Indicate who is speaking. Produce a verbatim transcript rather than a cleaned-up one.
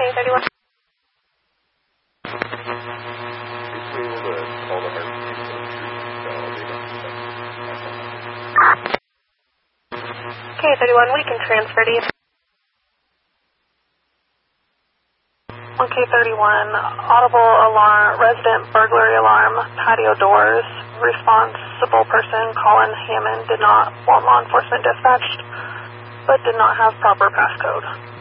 Speaker 1: thirty-one. K thirty-one, we can transfer to you. one K thirty-one, audible alarm, resident burglary alarm, patio doors, responsible person, Colin Hammond, did not want law enforcement dispatched, but did not have proper passcode.